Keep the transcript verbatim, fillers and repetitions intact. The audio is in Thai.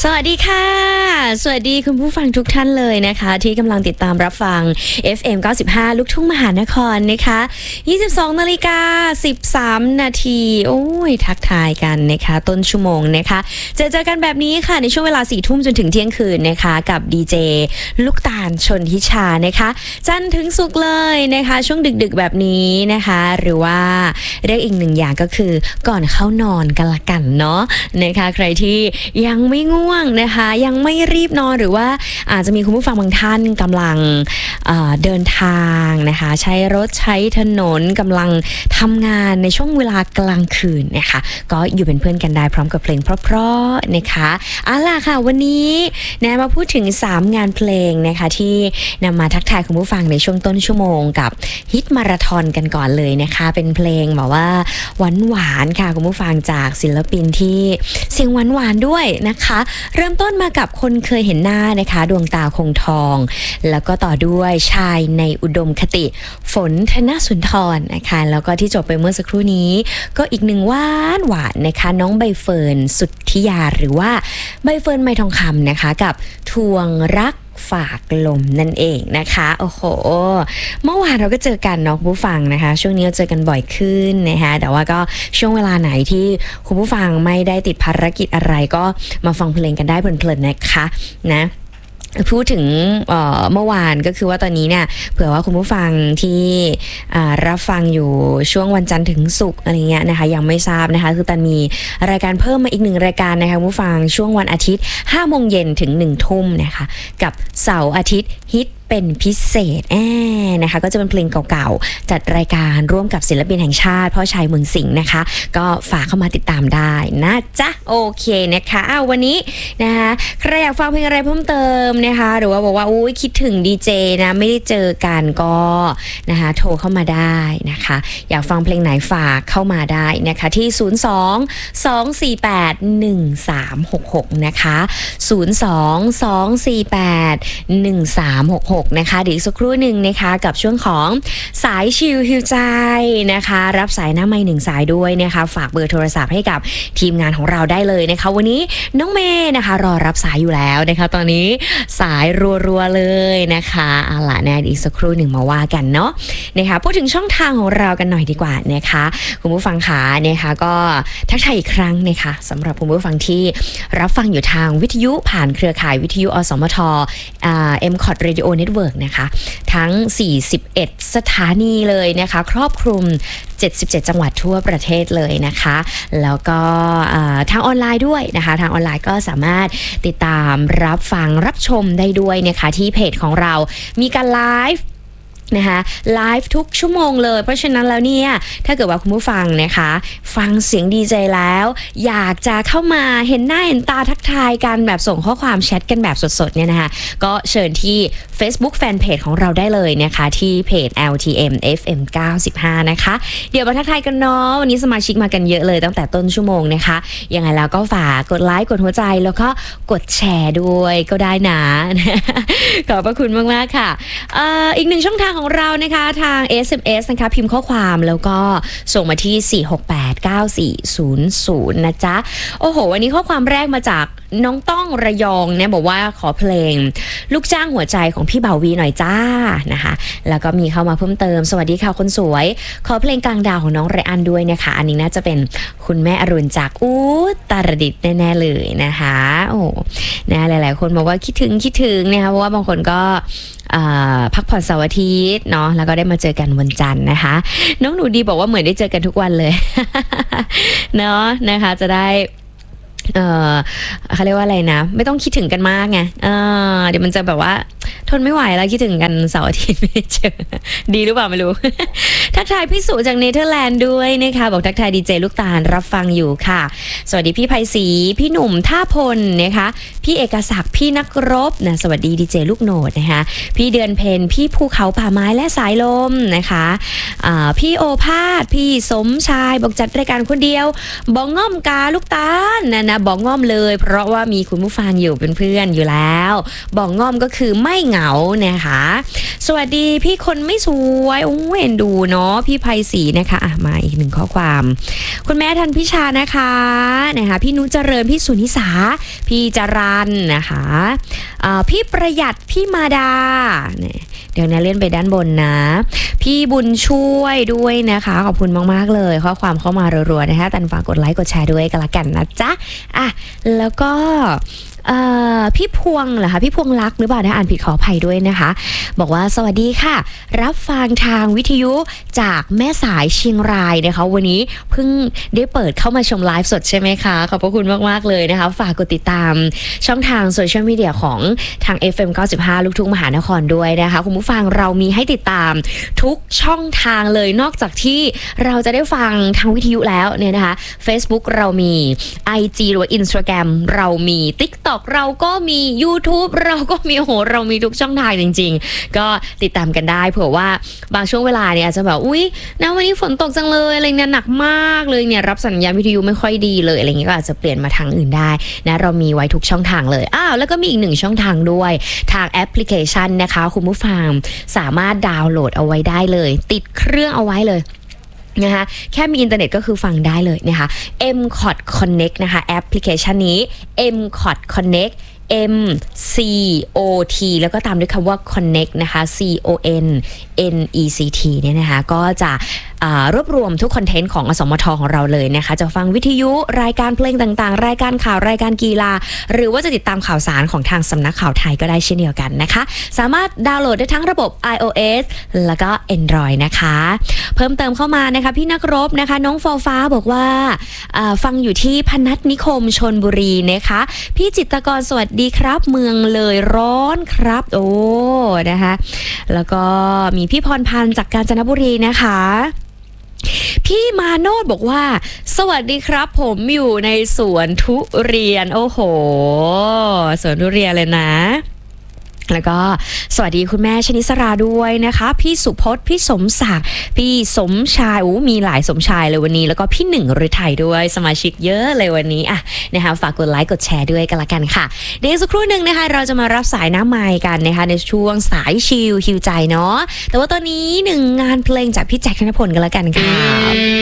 สวัสดีค่ะสวัสดีคุณผู้ฟังทุกท่านเลยนะคะที่กำลังติดตามรับฟัง เอฟ เอ็ม เก้าสิบห้า ลูกทุ่งมหานครนะคะยี่สิบสองนาฬิกาสิบสามนาทีโอ้ยทักทายกันนะคะต้นชั่วโมงนะคะเจอเจอกันแบบนี้ค่ะในช่วงเวลาสี่ทุ่มจนถึงเที่ยงคืนนะคะกับดีเจลูกตาลชนทิชานะคะจันทร์ถึงศุกร์เลยนะคะช่วงดึกๆแบบนี้นะคะหรือว่าเรียกอีกหนึ่งอย่างก็คือก่อนเข้านอนกันละกันเนาะนะคะใครที่ยังไม่ง่วงนะคะยังไม่รีบนอนหรือว่าอาจจะมีคุณผู้ฟังบางท่านกำลังเอ่อเดินทางนะคะใช้รถใช้ถนนกำลังทำงานในช่วงเวลากลางคืนนะคะก็อยู่เป็นเพื่อนกันได้พร้อมกับเพลงเพราะๆนะคะเอาล่ะค่ะวันนี้นะมาพูดถึงสามงานเพลงนะคะที่นำมาทักทายคุณผู้ฟังในช่วงต้นชั่วโมงกับฮิตมาราธอนกันก่อนเลยนะคะเป็นเพลงแบบว่าหวานๆค่ะคุณผู้ฟังจากศิลปินที่เสียงหวานๆด้วยนะคะเริ่มต้นมากับคนเคยเห็นหน้านะคะดวงตาคงทองแล้วก็ต่อด้วยชายในอุดมคติฝนธนสุนทรนะคะแล้วก็ที่จบไปเมื่อสักครู่นี้ก็อีกหนึ่งหวานหวานนะคะน้องใบเฟิร์นสุทธิยาหรือว่าใบเฟิร์นไมทองคำนะคะกับทวงรักฝากลมนั่นเองนะคะโอ้โหเมื่อวานเราก็เจอกันเนาะคุณผู้ฟังนะคะช่วงนี้เราเจอกันบ่อยขึ้นนะคะแต่ว่าก็ช่วงเวลาไหนที่คุณผู้ฟังไม่ได้ติดภารกิจอะไรก็มาฟังเพลงกันได้เพลินๆนะคะนะพูดถึง เ, เมื่อวานก็คือว่าตอนนี้เนี่ยเผื่อว่าคุณผู้ฟังที่รับฟังอยู่ช่วงวันจันทร์ถึงศุกร์อะไรเงี้ยนะคะยังไม่ทราบนะคะคือตันมีรายการเพิ่มมาอีกหนึ่งรายการนะคะคุณผู้ฟังช่วงวันอาทิตย์ห้าโมงเย็นถึงหนึ่งทุ่มนะคะกับเสาร์อาทิตย์ฮิตเป็นพิเศษแอนะคะก็จะเป็นเพลงเก่าๆจัดรายการร่วมกับศิลปินแห่งชาติพ่อชัยเมืองสิงห์นะคะก็ฝากเข้ามาติดตามได้นะจ๊ะโอเคนะคะอ้าววันนี้นะคะใครอยากฟังเพลงอะไรเพิ่มเติมนะคะหรือว่าบอกว่าอุ้ยคิดถึงดีเจนะไม่ได้เจอกันก็นะคะโทรเข้ามาได้นะคะอยากฟังเพลงไหนฝากเข้ามาได้นะคะที่ศูนย์ สอง สอง สี่ แปด หนึ่ง สาม หก หกนะคะศูนย์ สอง สอง สี่ แปด หนึ่ง สาม หก หกนะคะเดี๋ยวอีกสักครู่หนึ่งนะคะกับช่วงของสายชิลฮิวใจนะคะรับสายหน้าไมค์หนึ่งสายด้วยนะคะฝากเบอร์โทรศัพท์ให้กับทีมงานของเราได้เลยนะคะวันนี้น้องเมย์นะคะรอรับสายอยู่แล้วนะคะตอนนี้สายรัวๆเลยนะคะเอาล่ะนะอีกสักครู่หนึ่งมาว่ากันเนาะนะคะพูดถึงช่องทางของเรากันหน่อยดีกว่านะคะคุณผู้ฟังขานะคะก็ทักทายอีกครั้งนะคะสำหรับคุณผู้ฟังที่รับฟังอยู่ทางวิทยุผ่านเครือข่ายวิทยุอสมทอ่า เอ็ม คอท Radio Network นะคะทั้งสี่สิบเอ็ดสถานีเลยนะคะครอบคลุมเจ็ดสิบเจ็ดจังหวัดทั่วประเทศเลยนะคะแล้วก็ทางออนไลน์ด้วยนะคะทางออนไลน์ก็สามารถติดตามรับฟังรับชมได้ด้วยนะคะที่เพจของเรามีการไลฟ์นะคะไลฟ์ทุกชั่วโมงเลยเพราะฉะนั้นแล้วเนี่ยถ้าเกิดว่าคุณผู้ฟังนะคะฟังเสียงดีเจแล้วอยากจะเข้ามาเห็นหน้าเห็นตาทักทายกันแบบส่งข้อความแชทกันแบบสดๆเนี่ยนะคะก็เชิญที่ Facebook Fanpage ของเราได้เลยนะคะที่เพจ แอล ที เอ็ม เอฟ เอ็ม เก้าสิบห้านะคะเดี๋ยวมาทักทายกันเนาะวันนี้สมาชิกมากันเยอะเลยตั้งแต่ต้นชั่วโมงนะคะยังไงแล้วก็ฝากกดไลค์กดหัวใจแล้วก็กดแชร์ด้วยก็ได้นะขอบพระคุณมากๆค่ะ อ, อีกหนึ่งช่องทางของเรานะคะทาง เอส เอ็ม เอส นะคะพิมพ์ข้อความแล้วก็ส่งมาที่สี่ หก แปด เก้า สี่ ศูนย์ ศูนย์นะจ๊ะโอ้โหวันนี้ข้อความแรกมาจากน้องต้องระยองเนี่ยบอกว่าขอเพลงลูกจ้างหัวใจของพี่บ่าววีหน่อยจ้านะคะแล้วก็มีเข้ามาเพิ่มเติมสวัสดีค่ะคนสวยขอเพลงกลางดาวของน้องไรอันด้วยนะคะอันนี้น่าจะเป็นคุณแม่อรุณจากอุตรดิตถ์แน่ๆเลยนะคะโอ้นะหลายๆคนบอกว่าคิดถึงคิดถึงนะคะเพราะว่าบางคนก็พักผ่อนเสาร์อาทิตย์เนาะแล้วก็ได้มาเจอกันวันจันทร์นะคะน้องหนูดีบอกว่าเหมือนได้เจอกันทุกวันเลย เนาะนะคะจะได้เออเขาเรียกว่าอะไรนะไม่ต้องคิดถึงกันมากไงเออเดี๋ยวมันจะแบบว่าทนไม่ไหวแล้วคิดถึงกันเสาร์อาทิตย์ไม่เจอดีหรือเปล่าไม่รู้ ทักทายพี่สุจากเนเธอร์แลนด์ด้วยนะคะบอกทักทายดีเจลูกตาลรับฟังอยู่ค่ะสวัสดีพี่ไพศรีพี่หนุ่มท่าพลนะคะพี่เอกศักดิ์พี่นักรบนะสวัสดีดีเจลูกโหนดนะคะพี่เดือนเพ็ญพี่ภูเขาป่าไม้และสายลมนะคะะพี่โอภาสพี่สมชายบอกจัดรายการคนเดียวบอกง่อมกาลูกตาลนะนะบอกง่อมเลยเพราะว่ามีคุณผู้ฟังอยู่เป็นเพื่อนอยู่แล้วบอกง่อมก็คือไม่เหงาานะคะสวัสดีพี่คนไม่สวยโอ้เอ็นดูเนาะพี่ไพศรีนะคะอ่ะมาอีกหนึ่งข้อความคุณแม่ทันพิชานะคะนะคะพี่นุเจริญพี่สุนิสาพี่จรันนะคะพี่ประหยัดพี่มาดาเนี่ยเดี๋ยวนะเลื่อนไปด้านบนนะพี่บุญช่วยด้วยนะคะขอบคุณมากๆเลยข้อความเข้ามารัวๆนะคะตันฝากกดไลค์กดแชร์ด้วยกันละกันนะจ๊ะอ่ะแล้วก็พี่พวงเหรอคะพี่พวงรักหรือเปล่านะอ่านผิดขออภัยด้วยนะคะบอกว่าสวัสดีค่ะรับฟังทางวิทยุจากแม่สายเชียงรายนะคะวันนี้เพิ่งได้เปิดเข้ามาชมไลฟ์สดใช่ไหมคะขอบพระคุณมากๆเลยนะคะฝากกดติดตามช่องทางโซเชียลมีเดียของทาง เอฟ เอ็ม เก้าสิบห้า ลูกทุ่งมหานครด้วยนะคะคุณผู้ฟังเรามีให้ติดตามทุกช่องทางเลยนอกจากที่เราจะได้ฟังทางวิทยุแล้วเนี่ยนะคะ Facebook เรามี ไอ จี หรือว่า Instagram เรามี TikTokเราก็มี YouTube เราก็มีโหเรามีทุกช่องทางจริงๆก็ติดตามกันได้เผื่อว่าบางช่วงเวลาเนี่ยอาจจะแบบอุ๊ยนะวันนี้ฝนตกจังเลยอะไรเนี่ยหนักมากเลยเนี่ยรับสัญญาณวิทยุไม่ค่อยดีเลยอะไรเงี้ยก็อาจจะเปลี่ยนมาทางอื่นได้นะเรามีไว้ทุกช่องทางเลยอ้าวแล้วก็มีอีกหนึ่งช่องทางด้วยทางแอปพลิเคชันนะคะคุณผู้ฟังสามารถดาวน์โหลดเอาไว้ได้เลยติดเครื่องเอาไว้เลยนะคะแค่มีอินเทอร์เน็ตก็คือฟังได้เลยนะคะ เอ็ม คอท Connect นะคะแอปพลิเคชันนี้ เอ็ม คอท Connect M C O T แล้วก็ตามด้วยคำว่า Connect นะคะ C O N N E C T เนี่ยนะคะก็จะรวบรวมทุกคอนเทนต์ของอสมทของเราเลยนะคะจะฟังวิทยุรายการเพลงต่างๆรายการข่าวรายการกีฬาหรือว่าจะติดตามข่าวสารของทางสำนักข่าวไทยก็ได้เช่นเดียวกันนะคะสามารถดาวน์โหลดได้ทั้งระบบ iOS แล้วก็ Android นะคะเพิ่มเติมเข้ามานะคะพี่นักรบนะคะน้องฟอฟ้าบอกว่าฟังอยู่ที่พนัสนิคมชลบุรีนะคะพี่จิตรกรสวัสดีครับเมืองเลยร้อนครับโอ้นะคะแล้วก็มีพี่พรพันธ์จากกาญจนบุรีนะคะพี่มาโนดบอกว่าสวัสดีครับผมอยู่ในสวนทุเรียนโอ้โหสวนทุเรียนเลยนะแล้วก็สวัสดีคุณแม่ชนิสราด้วยนะคะพี่สุพจน์พี่สมศักดิ์พี่สมชายโอ้มีหลายสมชายเลยวันนี้แล้วก็พี่หนึ่งฤทัยด้วยสมาชิกเยอะเลยวันนี้อ่ะนะคะฝากกดไลค์กดแชร์ด้วยกันละกันค่ะเดี๋ยวสักครู่หนึ่งนะคะเราจะมารับสายน้ำไมค์กันนะคะในช่วงสายชิลฮิวใจเนาะแต่ว่าตอนนี้หนึ่งงานเพลงจากพี่แจ็คธนพลกันละกันค่ะ